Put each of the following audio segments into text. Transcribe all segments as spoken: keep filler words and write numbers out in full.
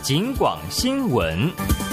警广新闻。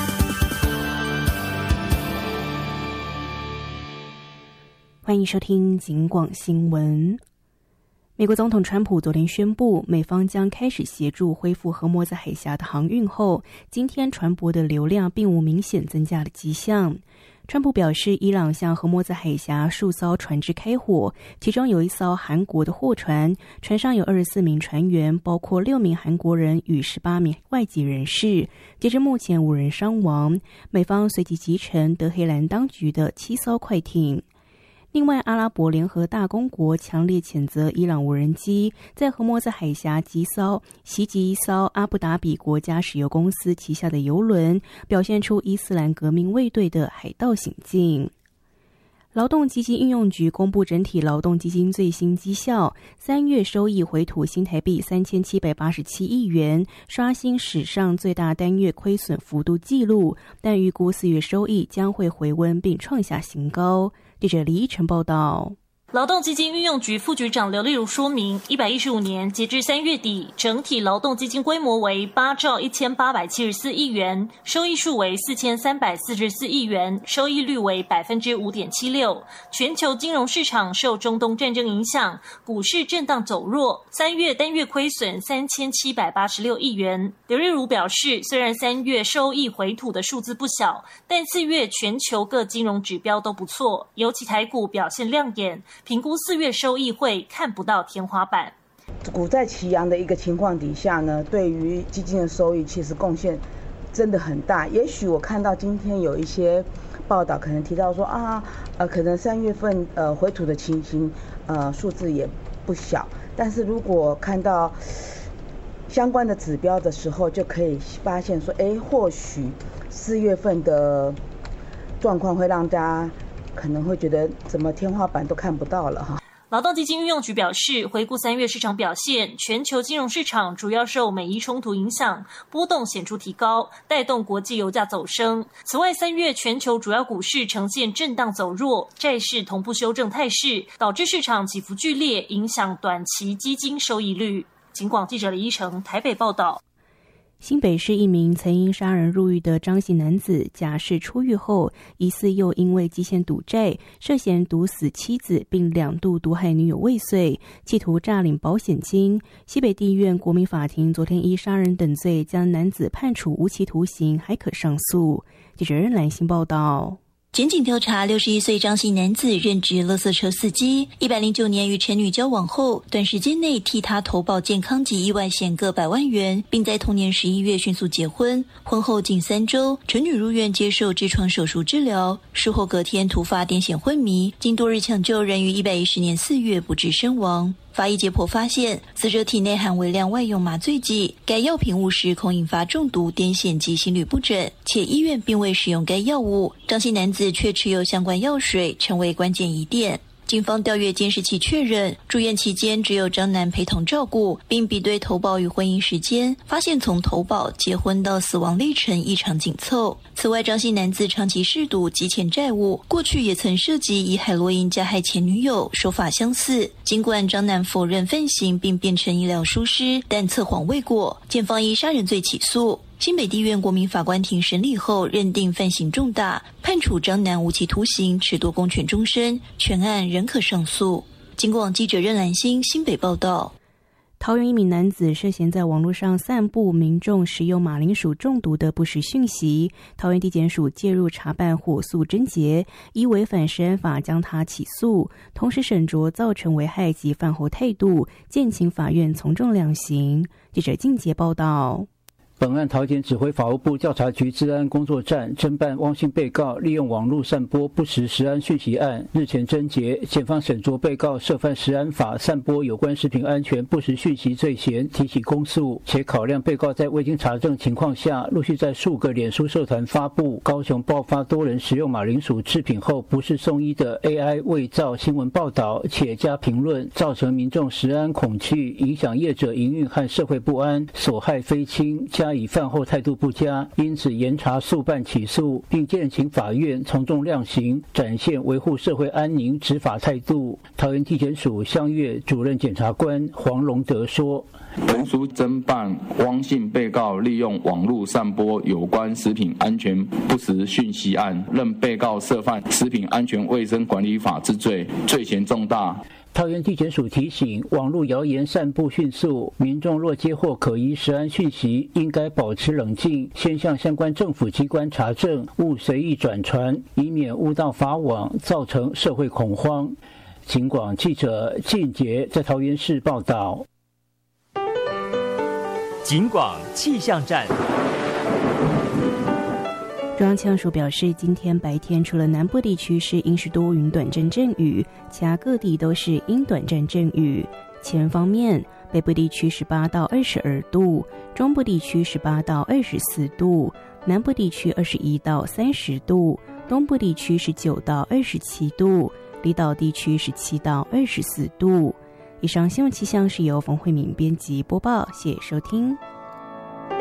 欢迎收听警广新闻。美国总统川普昨天宣布，美方将开始协助恢复荷默兹海峡的航运后，今天船舶的流量并无明显增加的迹象。川普表示，伊朗向荷默兹海峡数艘船只开火，其中有一艘韩国的货船，船上有二十四名船员，包括六名韩国人与十八名外籍人士。截至目前，五人伤亡。美方随即击沉德黑兰当局的七艘快艇。另外，阿拉伯联合大公国强烈谴责伊朗无人机在荷默兹海峡击骚袭击一艘阿布达比国家石油公司旗下的油轮，表现出伊斯兰革命卫队的海盗行径。劳动基金运用局公布整体劳动基金最新绩效，三月收益回吐新台币三千七百八十七亿元，刷新史上最大单月亏损幅度纪录，但预估四月收益将会回温并创下新高。记者李依晨报道。 劳动基金运用局副局长刘丽如说明，一百一十五年截至三月底，整体劳动基金规模为八兆一千八百七十四亿元，收益数为四千三百四十四亿元，收益率为百分之五点七六。全球金融市场受中东战争影响，股市震荡走弱，三月单月亏损三千七百八十六亿元。刘丽如表示，虽然三月收益回吐的数字不小，但四月全球各金融指标都不错，尤其台股表现亮眼。评估四月收益会看不到天花板。 股债齐扬的一个情况底下呢，对于基金的收益其实贡献真的很大。也许我看到今天有一些报道可能提到说啊，呃，可能三月份呃回吐的情形，呃数字也不小。但是如果看到相关的指标的时候，就可以发现说，哎，或许四月份的状况会让大家可能会觉得怎么天花板都看不到了哈。 劳动基金运用局表示，回顾三月市场表现，全球金融市场主要受美伊冲突影响，波动显著提高，带动国际油价走升。此外，三月全球主要股市呈现震荡走弱，债市同步修正态势，导致市场起伏剧烈，影响短期基金收益率。警广记者李依成台北报道。 新北市一名曾因杀人入狱的张姓男子，假释出狱后，疑似又因为积欠赌债，涉嫌毒死妻子，并两度毒害女友未遂，企图诈领保险金。西北地院国民法庭昨天依杀人等罪将男子判处无期徒刑，还可上诉。记者任兰心报道。 检警调查，六十一岁张姓男子任职垃圾车司机，一百零九年与前女交往后，短时间内替他投保健康及意外险各百万元，并在同年十一月迅速结婚。婚后仅三周，陈女入院接受痔疮手术治疗，术后隔天突发癫痫昏迷，经多日抢救，仍于一百一十年四月不治身亡。法医解剖发现，死者体内含微量外用麻醉剂，该药品误食恐引发中毒、癫痫及心律不整，且医院并未使用该药物。张姓男子却持有相关药水，成为关键疑点。警方调阅监视器确认，住院期间只有张男陪同照顾，并比对投保与婚姻时间，发现从投保、结婚到死亡历程异常紧凑。此外，张姓男子长期嗜赌，积欠债务，过去也曾涉及以海洛因加害前女友，手法相似。尽管张男否认犯行并变成医疗疏失，但测谎未果，检方以杀人罪起诉。新北地院国民法官庭审理后认定犯行重大，判处张男无期徒刑，褫夺公权终身，全案仍可上诉。警广记者任兰心新北报道。 桃园一名男子涉嫌在网络上散布民众食用马铃薯中毒的不实讯息，桃园地检署介入查办，火速侦结，依违反食安法将他起诉，同时审酌造成危害及犯后态度，建请法院从重量刑。记者靳杰报道。 本案桃检指挥法务部调查局治安工作站侦办汪姓被告利用网络散播不实食安讯息案，日前侦结，检方审酌被告涉犯食安法散播有关食品安全不实讯息罪嫌，提起公诉，且考量被告在未经查证情况下，陆续在数个脸书社团发布高雄爆发多人食用马铃薯制品后不是送医的 A I 伪造新闻报道，且加评论，造成民众食安恐惧，影响业者营运和社会不安，所害非轻，将加以饭后态度不佳，因此严查速办起诉，并建请法院从重量刑，展现维护社会安宁执法态度。桃园地检署香月主任检察官黄龙德说， 文书侦办汪姓被告利用网络散播有关食品安全不实讯息案，认被告涉犯食品安全卫生管理法之罪，罪嫌重大。 桃园地检署提醒，网络谣言散布迅速，民众若接获可疑食安讯息，应该保持冷静，先向相关政府机关查证，勿随意转传，以免误导法网，造成社会恐慌。警广记者靳杰在桃园市报道。 警广气象站。 中央气象署表示，今天白天除了南部地区是阴时多云短阵阵雨，其他各地都是阴短阵阵雨。气温方面，北部地区十八到二十二度，中部地区十八到二十四度，南部地区二十一到三十度，东部地区十九到二十七度，离岛地区十七到二十四度。以上新闻气象是由冯慧敏编辑播报，谢谢收听。